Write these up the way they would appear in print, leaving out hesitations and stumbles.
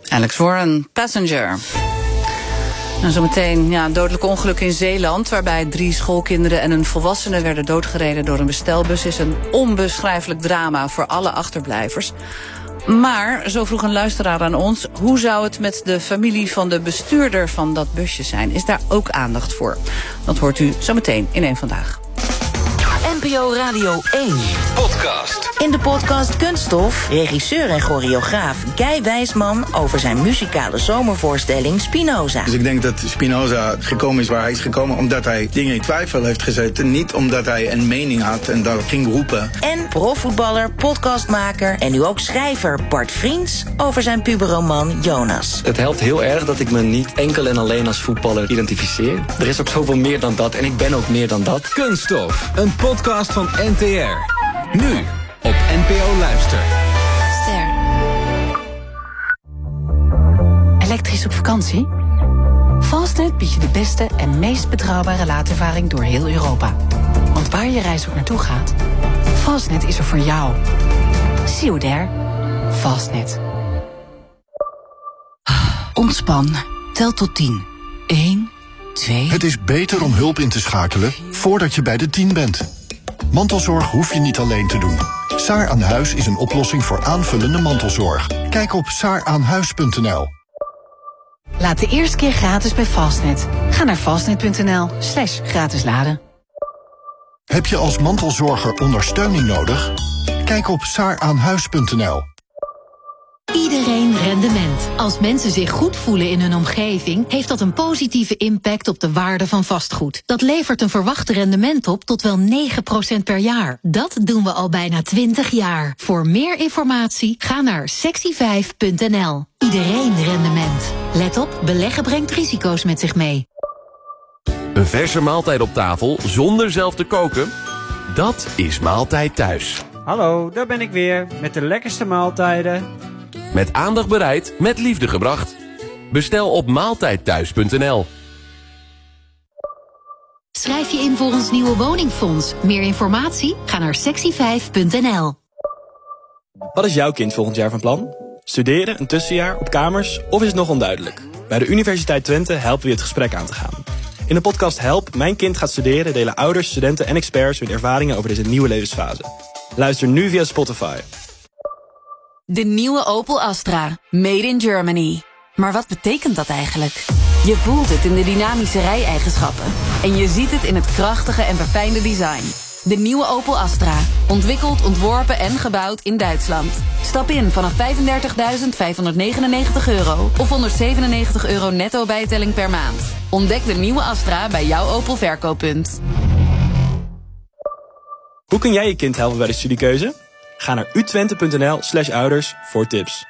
Alex Warren, Passenger. En zometeen een dodelijk ongeluk in Zeeland, waarbij 3 schoolkinderen en een volwassene werden doodgereden door een bestelbus, is een onbeschrijfelijk drama voor alle achterblijvers. Maar, zo vroeg een luisteraar aan ons, hoe zou het met de familie van de bestuurder van dat busje zijn? Is daar ook aandacht voor? Dat hoort u zometeen in 1 Vandaag. NPO Radio 1. Podcast. In de podcast Kunststof, regisseur en choreograaf Guy Wijsman over zijn muzikale zomervoorstelling Spinoza. Dus ik denk dat Spinoza gekomen is waar hij is gekomen omdat hij dingen in twijfel heeft gezeten. Niet omdat hij een mening had en dat ging roepen. En profvoetballer, podcastmaker en nu ook schrijver Bart Vriends over zijn puberroman Jonas. Het helpt heel erg dat ik me niet enkel en alleen als voetballer identificeer. Er is ook zoveel meer dan dat en ik ben ook meer dan dat. Kunststof, een podcast van NTR. Nu op NPO Luister. Ster. Elektrisch op vakantie? Fastnet biedt je de beste en meest betrouwbare laadervaring door heel Europa. Want waar je reis ook naartoe gaat, Fastnet is er voor jou. See you there. Fastnet. Ontspan. Tel tot 10. 1, 2... Het is beter om hulp in te schakelen voordat je bij de 10 bent. Mantelzorg hoef je niet alleen te doen. Saar aan Huis is een oplossing voor aanvullende mantelzorg. Kijk op saaraanhuis.nl. Laat de eerste keer gratis bij Fastnet. Ga naar fastnet.nl/gratis laden. Heb je als mantelzorger ondersteuning nodig? Kijk op saaraanhuis.nl. Iedereen rendement. Als mensen zich goed voelen in hun omgeving, heeft dat een positieve impact op de waarde van vastgoed. Dat levert een verwacht rendement op tot wel 9% per jaar. Dat doen we al bijna 20 jaar. Voor meer informatie ga naar sexy5.nl. Iedereen rendement. Let op, beleggen brengt risico's met zich mee. Een verse maaltijd op tafel zonder zelf te koken? Dat is Maaltijd Thuis. Hallo, daar ben ik weer met de lekkerste maaltijden. Met aandacht bereid, met liefde gebracht. Bestel op maaltijdthuis.nl. Schrijf je in voor ons nieuwe woningfonds. Meer informatie? Ga naar sexy5.nl. Wat is jouw kind volgend jaar van plan? Studeren, een tussenjaar, op kamers of is het nog onduidelijk? Bij de Universiteit Twente helpen we je het gesprek aan te gaan. In de podcast Help, Mijn Kind gaat studeren delen ouders, studenten en experts hun ervaringen over deze nieuwe levensfase. Luister nu via Spotify. De nieuwe Opel Astra. Made in Germany. Maar wat betekent dat eigenlijk? Je voelt het in de dynamische rijeigenschappen. En je ziet het in het krachtige en verfijnde design. De nieuwe Opel Astra. Ontwikkeld, ontworpen en gebouwd in Duitsland. Stap in vanaf €35.599 of €197 netto bijtelling per maand. Ontdek de nieuwe Astra bij jouw Opel verkooppunt. Hoe kun jij je kind helpen bij de studiekeuze? Ga naar utwente.nl/ouders voor tips.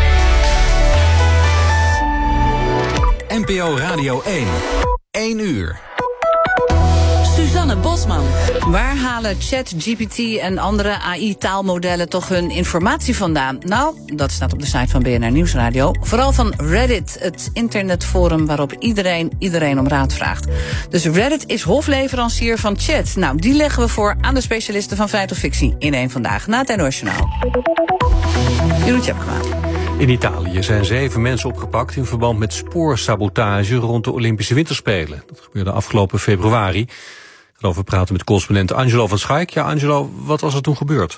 NPO Radio 1. 1 uur. Suzanne Bosman. Waar halen ChatGPT en andere AI-taalmodellen toch hun informatie vandaan? Nou, dat staat op de site van BNR Nieuwsradio. Vooral van Reddit, het internetforum waarop iedereen om raad vraagt. Dus Reddit is hofleverancier van chat. Nou, die leggen we voor aan de specialisten van Feit of Fictie in 1 Vandaag. Na het NOS Journaal. Jeroen Tjepkema. In Italië zijn 7 mensen opgepakt in verband met spoorsabotage rond de Olympische Winterspelen. Dat gebeurde afgelopen februari. Ik ga over praten met correspondent Angelo van Schaik. Ja, Angelo, wat was er toen gebeurd?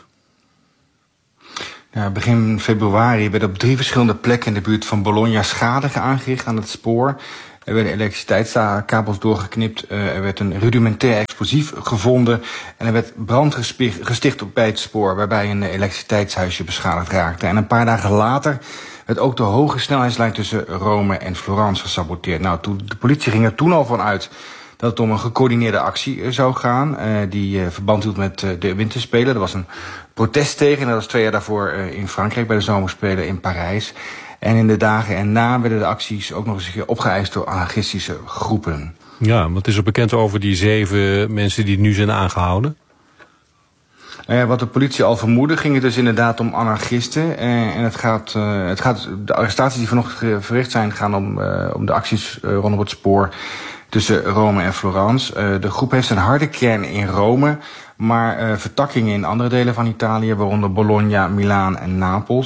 Ja, begin februari werden op 3 verschillende plekken in de buurt van Bologna schade aangericht aan het spoor. Er werden elektriciteitskabels doorgeknipt, er werd een rudimentair explosief gevonden en er werd brand gesticht bij het spoor, waarbij een elektriciteitshuisje beschadigd raakte. En een paar dagen later werd ook de hoge snelheidslijn tussen Rome en Florence gesaboteerd. Nou, de politie ging er toen al van uit dat het om een gecoördineerde actie zou gaan, die verband hield met de winterspelen. Er was een protest tegen, en dat was 2 jaar daarvoor in Frankrijk bij de zomerspelen in Parijs. En in de dagen erna werden de acties ook nog eens een keer opgeëist door anarchistische groepen. Ja, wat is er bekend over die 7 mensen die nu zijn aangehouden? Wat de politie al vermoedde, ging het dus inderdaad om anarchisten. En de arrestaties die vanochtend verricht zijn gaan om de acties rondom het spoor tussen Rome en Florence. De groep heeft een harde kern in Rome, maar vertakkingen in andere delen van Italië, waaronder Bologna, Milaan en Napels.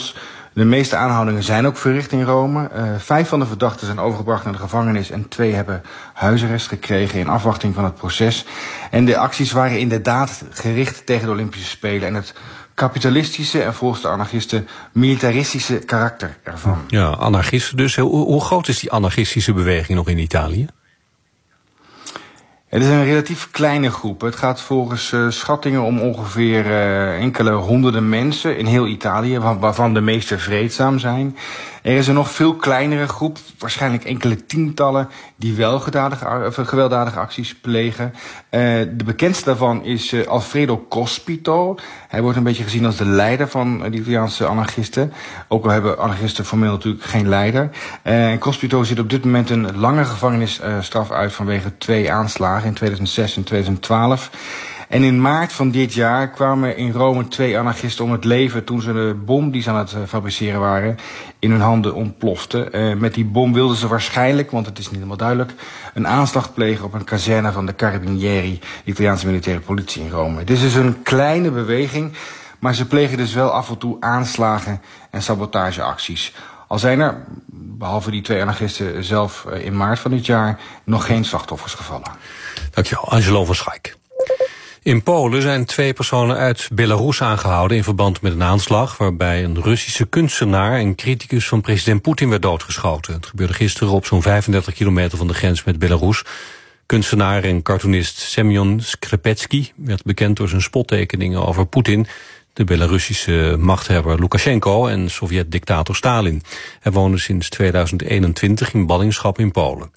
De meeste aanhoudingen zijn ook verricht in Rome. 5 van de verdachten zijn overgebracht naar de gevangenis en 2 hebben huisarrest gekregen in afwachting van het proces. En de acties waren inderdaad gericht tegen de Olympische Spelen en het kapitalistische en volgens de anarchisten militaristische karakter ervan. Ja, anarchisten dus. Hoe groot is die anarchistische beweging nog in Italië? Het is een relatief kleine groep. Het gaat volgens schattingen om ongeveer enkele honderden mensen in heel Italië, waarvan de meeste vreedzaam zijn. Er is een nog veel kleinere groep, waarschijnlijk enkele tientallen, die wel gewelddadige acties plegen. De bekendste daarvan is Alfredo Cospito. Hij wordt een beetje gezien als de leider van de Italiaanse anarchisten. Ook al hebben anarchisten formeel natuurlijk geen leider. Cospito zit op dit moment een lange gevangenisstraf uit vanwege 2 aanslagen in 2006 en 2012. En in maart van dit jaar kwamen in Rome 2 anarchisten om het leven toen ze de bom die ze aan het fabriceren waren in hun handen ontplofte. Met die bom wilden ze waarschijnlijk, want het is niet helemaal duidelijk, een aanslag plegen op een kazerne van de Carabinieri, de Italiaanse militaire politie in Rome. Het is dus een kleine beweging, maar ze plegen dus wel af en toe aanslagen en sabotageacties. Al zijn er, behalve die 2 anarchisten zelf in maart van dit jaar, nog geen slachtoffers gevallen. Dankjewel, Angelo van Schaik. In Polen zijn 2 personen uit Belarus aangehouden in verband met een aanslag waarbij een Russische kunstenaar en criticus van president Poetin werd doodgeschoten. Het gebeurde gisteren op zo'n 35 kilometer van de grens met Belarus. Kunstenaar en cartoonist Semyon Skrepetsky werd bekend door zijn spottekeningen over Poetin, de Belarussische machthebber Lukashenko en Sovjet-dictator Stalin. Hij woonde sinds 2021 in ballingschap in Polen.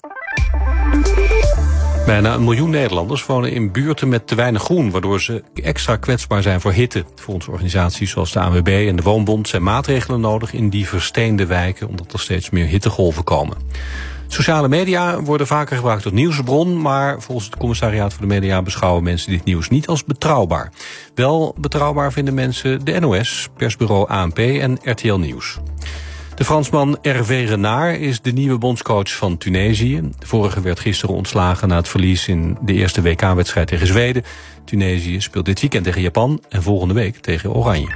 Bijna 1 miljoen Nederlanders wonen in buurten met te weinig groen, waardoor ze extra kwetsbaar zijn voor hitte. Volgens organisaties zoals de ANWB en de Woonbond zijn maatregelen nodig in die versteende wijken, omdat er steeds meer hittegolven komen. Sociale media worden vaker gebruikt tot nieuwsbron, maar volgens het Commissariaat voor de Media beschouwen mensen dit nieuws niet als betrouwbaar. Wel betrouwbaar vinden mensen de NOS, persbureau ANP en RTL Nieuws. De Fransman Hervé Renard is de nieuwe bondscoach van Tunesië. De vorige werd gisteren ontslagen na het verlies in de eerste WK-wedstrijd tegen Zweden. Tunesië speelt dit weekend tegen Japan en volgende week tegen Oranje.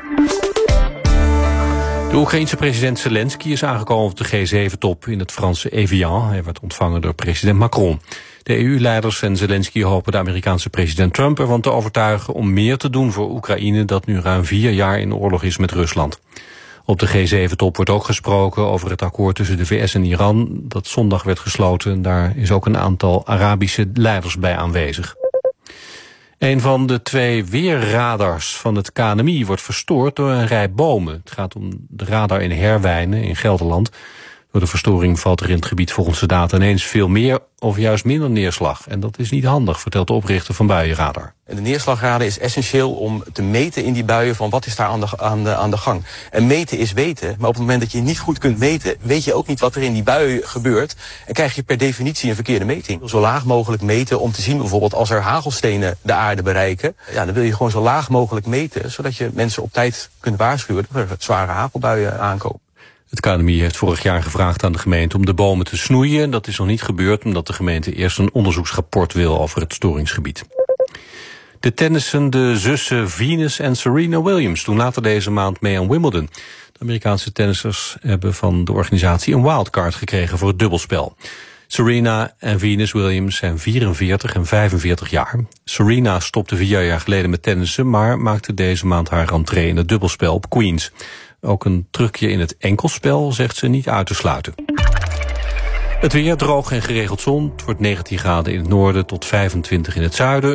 De Oekraïense president Zelensky is aangekomen op de G7-top in het Franse Evian. Hij werd ontvangen door president Macron. De EU-leiders en Zelensky hopen de Amerikaanse president Trump ervan te overtuigen om meer te doen voor Oekraïne dat nu ruim 4 jaar in oorlog is met Rusland. Op de G7-top wordt ook gesproken over het akkoord tussen de VS en Iran dat zondag werd gesloten. Daar is ook een aantal Arabische leiders bij aanwezig. Een van de 2 weerradars van het KNMI wordt verstoord door een rij bomen. Het gaat om de radar in Herwijnen in Gelderland. Door de verstoring valt er in het gebied volgens de data ineens veel meer of juist minder neerslag. En dat is niet handig, vertelt de oprichter van Buienradar. De neerslagradar is essentieel om te meten in die buien van wat is daar aan de gang. En meten is weten, maar op het moment dat je niet goed kunt meten, weet je ook niet wat er in die bui gebeurt. En krijg je per definitie een verkeerde meting. Zo laag mogelijk meten om te zien bijvoorbeeld als er hagelstenen de aarde bereiken. Ja, dan wil je gewoon zo laag mogelijk meten, zodat je mensen op tijd kunt waarschuwen dat er zware hagelbuien aankomen. Het KNMI heeft vorig jaar gevraagd aan de gemeente om de bomen te snoeien. Dat is nog niet gebeurd omdat de gemeente eerst een onderzoeksrapport wil over het storingsgebied. De tennissende zussen Venus en Serena Williams doen later deze maand mee aan Wimbledon. De Amerikaanse tennissers hebben van de organisatie een wildcard gekregen voor het dubbelspel. Serena en Venus Williams zijn 44 en 45 jaar. Serena stopte 4 jaar geleden met tennissen, maar maakte deze maand haar rentree in het dubbelspel op Queens. Ook een trucje in het enkelspel zegt ze niet uit te sluiten. Het weer droog en geregeld zon. Het wordt 19 graden in het noorden tot 25 in het zuiden.